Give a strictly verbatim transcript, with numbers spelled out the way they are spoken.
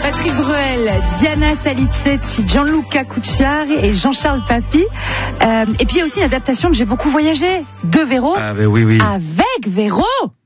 Patrick Bruel, Diana Salicetti, Gianluca Cucciari et Jean-Charles Papy. Euh, et puis il y a aussi une adaptation de J'ai beaucoup voyagé de Véro. Ah, ben oui, oui. Avec Véro.